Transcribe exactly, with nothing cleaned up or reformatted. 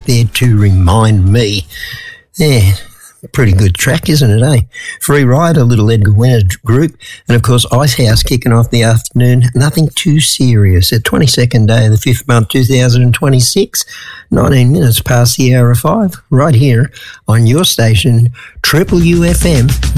there to remind me. Yeah, pretty good track, isn't it, eh? Free Ride, a little Edgar Winter group, and of course Icehouse kicking off the afternoon. Nothing too serious. At twenty-second day of the fifth month, two thousand twenty-six, nineteen minutes past the hour of five, right here on your station, Triple U F M